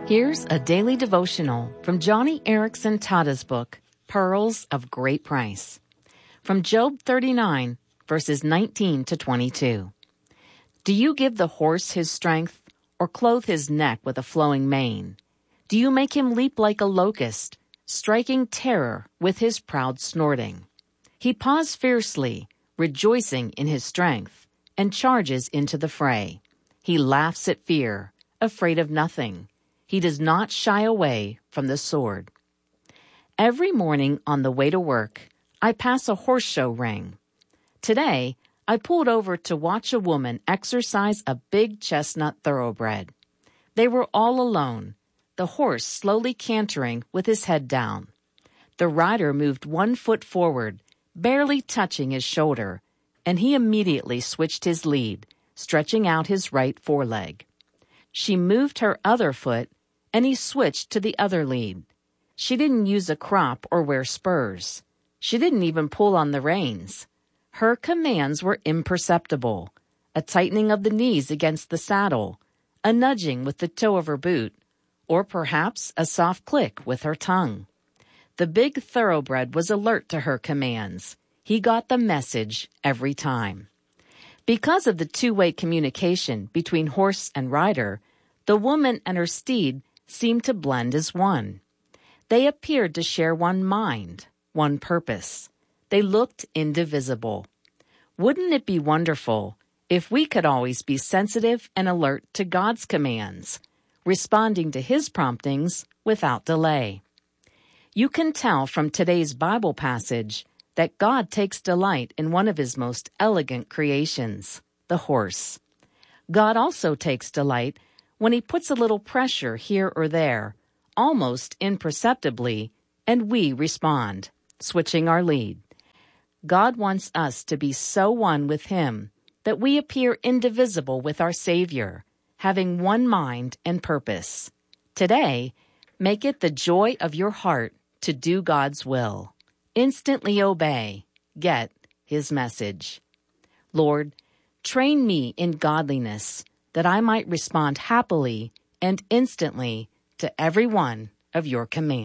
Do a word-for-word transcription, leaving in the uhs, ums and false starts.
Here's a daily devotional from Johnny Erickson Tada's book, Pearls of Great Price. From Job thirty-nine, verses nineteen to twenty-two. Do you give the horse his strength, or clothe his neck with a flowing mane? Do you make him leap like a locust, striking terror with his proud snorting? He paws fiercely, rejoicing in his strength, and charges into the fray. He laughs at fear, afraid of nothing. He does not shy away from the sword. Every morning on the way to work, I pass a horse show ring. Today, I pulled over to watch a woman exercise a big chestnut thoroughbred. They were all alone, the horse slowly cantering with his head down. The rider moved one foot forward, barely touching his shoulder, and he immediately switched his lead, stretching out his right foreleg. She moved her other foot, and he switched to the other lead. She didn't use a crop or wear spurs. She didn't even pull on the reins. Her commands were imperceptible: a tightening of the knees against the saddle, a nudging with the toe of her boot, or perhaps a soft click with her tongue. The big thoroughbred was alert to her commands. He got the message every time. Because of the two-way communication between horse and rider, the woman and her steed seemed to blend as one. They appeared to share one mind, one purpose. They looked indivisible. Wouldn't it be wonderful if we could always be sensitive and alert to God's commands, responding to His promptings without delay? You can tell from today's Bible passage that God takes delight in one of His most elegant creations, the horse. God also takes delight when He puts a little pressure here or there, almost imperceptibly, and we respond, switching our lead. God wants us to be so one with Him that we appear indivisible with our Savior, having one mind and purpose. Today, make it the joy of your heart to do God's will. Instantly obey, get His message. Lord, train me in godliness, that I might respond happily and instantly to every one of your commands.